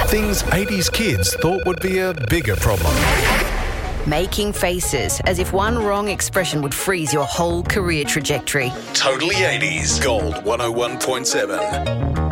Things 80s kids thought would be a bigger problem. Making faces, as if one wrong expression would freeze your whole career trajectory. Totally 80s. Gold 101.7.